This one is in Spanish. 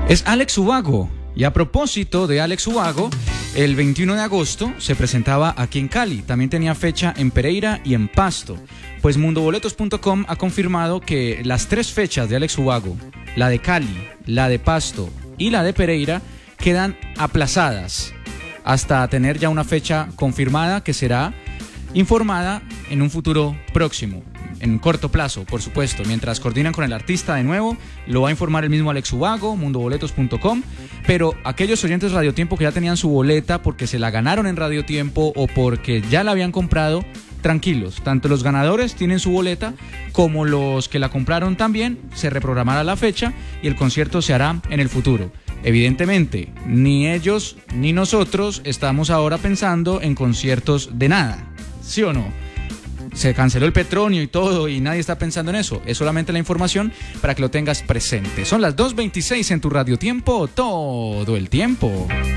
Es Alex Ubago. Y a propósito de Alex Ubago, el 21 de agosto se presentaba aquí en Cali. También tenía fecha en Pereira y en Pasto. Pues mundoboletos.com ha confirmado que las 3 fechas de Alex Ubago, la de Cali, la de Pasto y la de Pereira, quedan aplazadas hasta tener ya una fecha confirmada que será informada en un futuro próximo. En corto plazo, por supuesto, mientras coordinan con el artista de nuevo, lo va a informar el mismo Alex Ubago, mundoboletos.com, pero aquellos oyentes de Radio Tiempo que ya tenían su boleta porque se la ganaron en Radio Tiempo o porque ya la habían comprado, tranquilos, tanto los ganadores tienen su boleta como los que la compraron también, se reprogramará la fecha y el concierto se hará en el futuro. Evidentemente, ni ellos ni nosotros estamos ahora pensando en conciertos de nada, ¿sí o no? Se canceló el Petronio y todo y nadie está pensando en eso. Es solamente la información para que lo tengas presente. Son las 2:26 en tu Radio Tiempo, todo el tiempo.